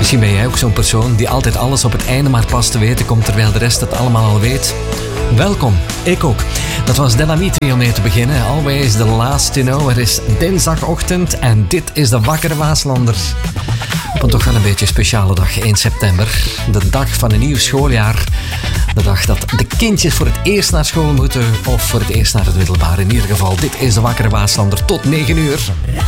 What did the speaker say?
Misschien ben jij ook zo'n persoon die altijd alles op het einde maar pas te weten komt terwijl de rest het allemaal al weet. Welkom, ik ook. Dat was Delamitri om mee te beginnen. Always the last to know. Het is dinsdagochtend en dit is de Wakkere Waaslander. Op een toch wel een beetje speciale dag, 1 september. De dag van een nieuw schooljaar. De dag dat de kindjes voor het eerst naar school moeten of voor het eerst naar het middelbaar. In ieder geval, dit is de Wakkere Waaslander tot 9 uur.